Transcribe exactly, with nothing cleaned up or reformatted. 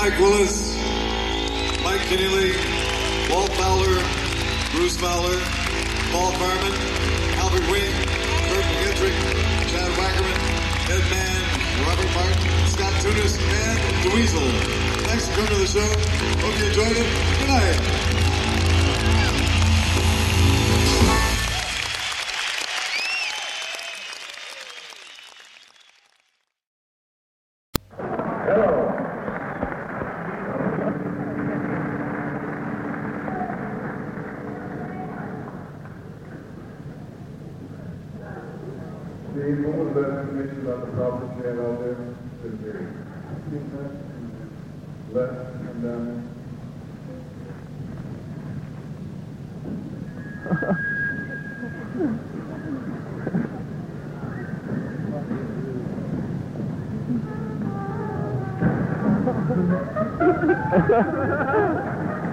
Mike Willis, Mike Keneally, Walt Fowler, Bruce Fowler, Paul Farman, Albert Wing, Kurt McGettrick, Chad Wackerman, Ed Mann, Robert Martin, Scott Tunis, and Dweezil. Thanks for coming to the show. Hope you enjoyed it. Good night. Steve, what was that information about the problems we had out there? Couldn't hear you. Left and down. Ha ha ha!